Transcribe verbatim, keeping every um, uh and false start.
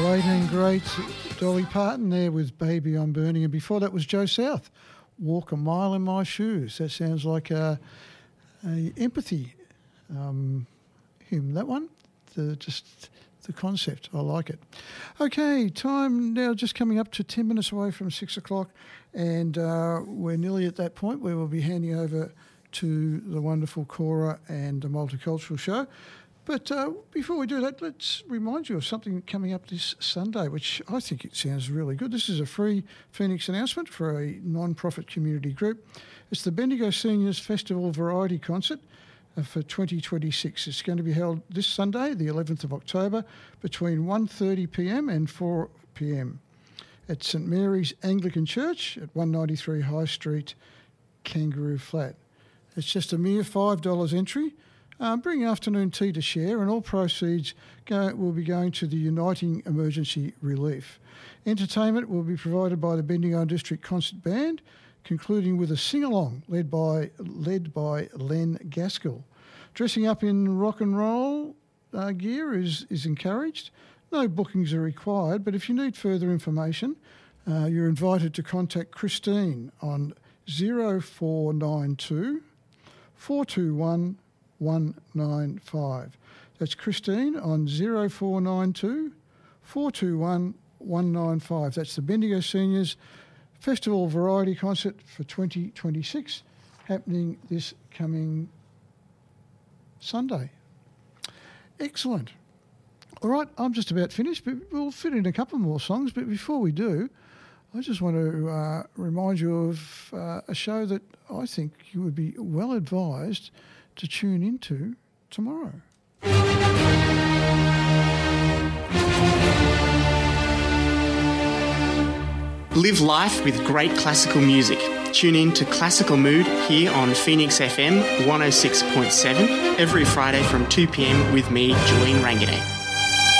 late and great Dolly Parton there with Baby I'm Burning, and before that was Joe South, Walk a Mile in My Shoes. That sounds like a, a empathy um, hymn, that one. The, just the concept, I like it. Okay, time now just coming up to ten minutes away from six o'clock, and uh, we're nearly at that point where we'll be handing over to the wonderful Cora and the Multicultural Show. But uh, before we do that, let's remind you of something coming up this Sunday, which I think it sounds really good. This is a free Phoenix announcement for a non-profit community group. It's the Bendigo Seniors Festival Variety Concert uh, for twenty twenty-six. It's going to be held this Sunday, the eleventh of October, between one thirty p m and four p m at St Mary's Anglican Church at one ninety-three High Street, Kangaroo Flat. It's just a mere five dollars entry. Um, bring afternoon tea to share, and all proceeds go, will be going to the Uniting Emergency Relief. Entertainment will be provided by the Bendigo District Concert Band, concluding with a sing-along led by led by Len Gaskell. Dressing up in rock and roll uh, gear is, is encouraged. No bookings are required, but if you need further information, uh, you're invited to contact Christine on zero four nine two, four two one, one nine five. That's Christine on zero four nine two, four two one, one nine five. That's the Bendigo Seniors Festival Variety Concert for twenty twenty-six, happening this coming Sunday. Excellent. All right, I'm just about finished, but we'll fit in a couple more songs. But before we do, I just want to uh, remind you of uh, a show that I think you would be well advised to tune into tomorrow. Live life with great classical music. Tune in to Classical Mood here on Phoenix F M one oh six point seven every Friday from two p m with me, Julian Ranganay.